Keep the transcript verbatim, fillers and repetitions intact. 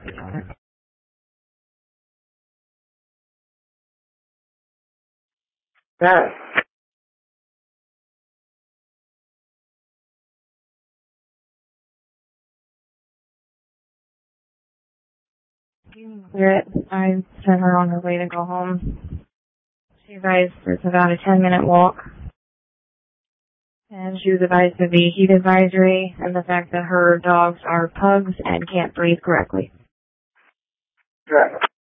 Yes. Spirit, I sent her on her way to go home. She advised it's about a ten minute walk. And she was advised of the heat advisory and the fact that her dogs are pugs and can't breathe correctly. Correct.